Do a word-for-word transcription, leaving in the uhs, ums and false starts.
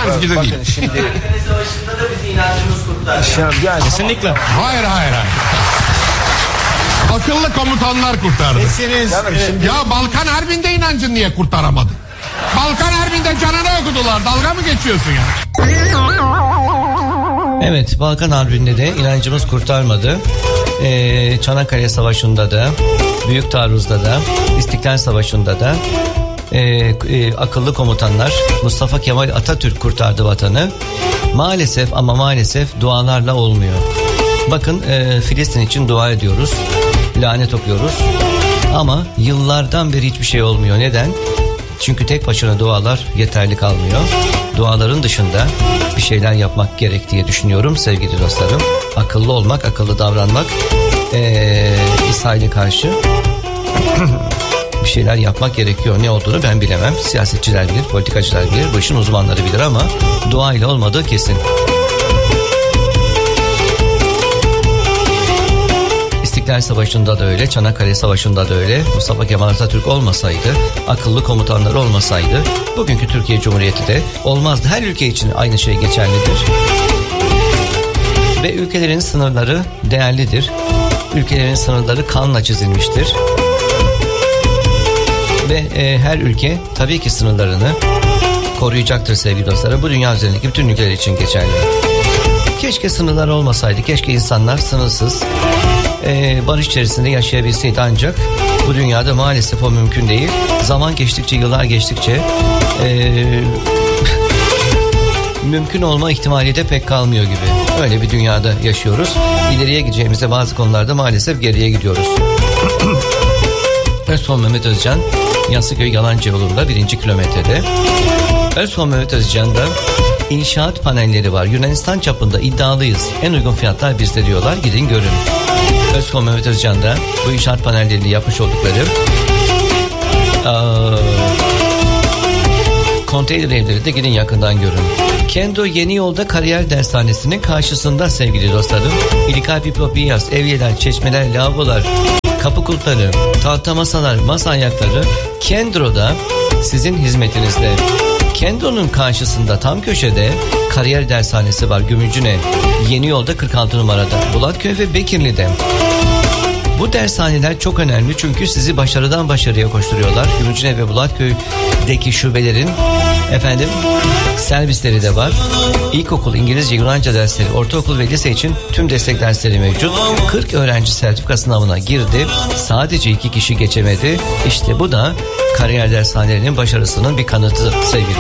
aynı fikirde değil. Şimdi Savaşı'nda da bizi inancımız kurtardı. yani Kesinlikle. Hayır hayır hayır. Akıllı komutanlar kurtardı. Sesiniz, Canım, şimdi... Ya Balkan Harbi'nde inancın niye kurtaramadı? Balkan Harbi'nde canını okudular. Dalga mı geçiyorsun ya? Evet, Balkan Harbi'nde de inancımız kurtarmadı. Ee, Çanakkale Savaşı'nda da, Büyük Taarruz'da da, İstiklal Savaşı'nda da e, e, akıllı komutanlar, Mustafa Kemal Atatürk kurtardı vatanı. Maalesef ama maalesef dualarla olmuyor. Bakın e, Filistin için dua ediyoruz, lanet okuyoruz ama yıllardan beri hiçbir şey olmuyor. Neden? Çünkü tek başına dualar yeterli kalmıyor. Duaların dışında bir şeyler yapmak gerek diye düşünüyorum sevgili dostlarım. Akıllı olmak, akıllı davranmak, ee, İsrail'e karşı bir şeyler yapmak gerekiyor. Ne olduğunu ben bilemem. Siyasetçiler bilir, politikacılar bilir, bu işin uzmanları bilir ama dua ile olmadığı kesin. İstiklal Savaşı'nda da öyle, Çanakkale Savaşı'nda da öyle. Mustafa Kemal Atatürk olmasaydı, akıllı komutanlar olmasaydı bugünkü Türkiye Cumhuriyeti de olmazdı. Her ülke için aynı şey geçerlidir. Ve ülkelerin sınırları değerlidir. Ülkelerin sınırları kanla çizilmiştir. Ve e, her ülke tabii ki sınırlarını koruyacaktır sevgili dostlarım. Bu dünya üzerindeki bütün ülkeler için geçerli. Keşke sınırlar olmasaydı, keşke insanlar sınırsız Ee, barış içerisinde yaşayabilseydi ancak bu dünyada maalesef o mümkün değil. Zaman geçtikçe, yıllar geçtikçe ee, mümkün olma ihtimali de pek kalmıyor gibi. Öyle bir dünyada yaşıyoruz. İleriye gideceğimizde bazı konularda maalesef geriye gidiyoruz. Özson Mehmet Özcan, Yassıköy Yalancı yolunda birinci kilometrede. Özson Mehmet Özcan'da inşaat panelleri var. Yunanistan çapında iddialıyız. En uygun fiyatlar bizde diyorlar. Gidin görün. Özkom Mehmet Özcan'da bu inşaat panellerini yapmış oldukları aa, konteyner evleri de gidin yakından görün. Kendo Yeni Yolda Kariyer Dershanesi'nin karşısında sevgili dostlarım. İlika Pipopiyas, evyeler, çeşmeler, lavabolar, kapı kulpları, tahta masalar, masa ayakları Kendro'da sizin hizmetinizde. Kendro'nun karşısında tam köşede Kariyer Dershanesi var. Gümüncüne Yeni Yolda kırk altı numarada. Bulatköy ve Bekirli'de. Bu dershaneler çok önemli çünkü sizi başarıdan başarıya koşturuyorlar. Gümüncüne ve Bulatköy'deki şubelerin efendim servisleri de var. İlkokul, İngilizce, Yunanca dersleri, ortaokul ve lise için tüm destek dersleri mevcut. kırk öğrenci sertifika sınavına girdi. Sadece iki kişi geçemedi. İşte bu da kariyer dershanelerinin başarısının bir kanıtı sevgili